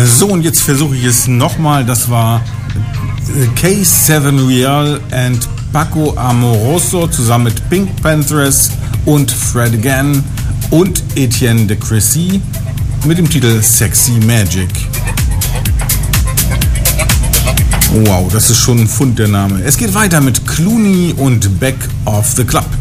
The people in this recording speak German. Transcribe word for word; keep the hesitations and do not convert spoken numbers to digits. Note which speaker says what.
Speaker 1: So, und jetzt versuche ich es nochmal. Das war K sieben Real and Paco Amoroso zusammen mit Pink Panthers und Fred Again und Etienne de Crécy mit dem Titel Sexy Magic. Wow, das ist schon ein Fund, der Name. Es geht weiter mit Clooney und Back of the Club.